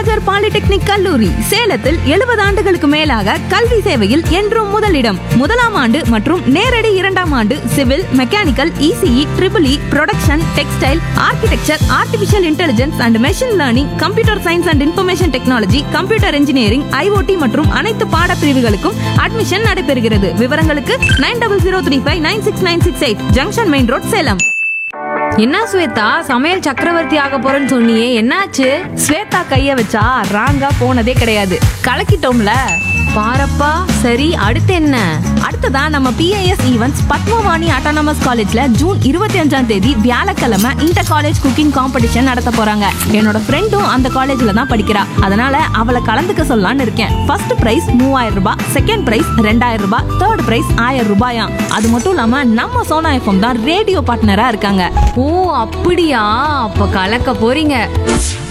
Kamarajar polytechnic கல்லூரி சேலத்தில் 70 ஆண்டுகளுக்கு மேலாக கல்வி சேவையில் என்றும் முதலிடம். முதலாம் ஆண்டு மற்றும் நேரடி 2ஆம் ஆண்டு civil, mechanical, ECE, triple production, textile, architecture, artificial intelligence and machine learning, computer science and information technology, computer engineering, IoT மற்றும் அனைத்து பாடப்பிரிவுகளுக்கும் அட்மிஷன் நடைபெறுகிறது. விவரங்களுக்கு 9003596968 ஜங்ஷன் மெயின் ரோட், சேலம். என்ன ஸ்வேதா, சமையல் சக்கரவர்த்தி ஆக போறேன்னு சொன்னியே, என்னாச்சு? ஸ்வேதா கைய வச்சா ராங்கா போனதே கிடையாது. கலக்கிட்டோம்ல. பாரப்பா. சரி, அடுத்து என்ன? அடுத்ததா நம்ம பிஐஎஸ் ஈவென்ட்ஸ் பத்மவாணி ஆட்டோனமஸ் காலேஜ்ல ஜூன் 25ஆம் தேதி வியாழக்கிழமை இன்டர் காலேஜ் குக்கிங் காம்படிஷன் நடத்த போறாங்க. என்னோட ஃப்ரெண்டும் அந்த காலேஜ்ல தான் படிக்கிறா. அதனால அவளை கலந்துக்க சொல்லலாம்னு இருக்கேன். ஃபர்ஸ்ட் பிரைஸ் 3000 ரூபாய், செகண்ட் பிரைஸ் 2000 ரூபாய், தேர்ட் பிரைஸ் 1000 ரூபாயாம். அது மட்டும் இல்லாம நம்ம சோனா எஃப்எம் தான் ரேடியோ பார்ட்னரா இருக்காங்க. ஓ அப்படியா? அப்ப கலக்க போறீங்க.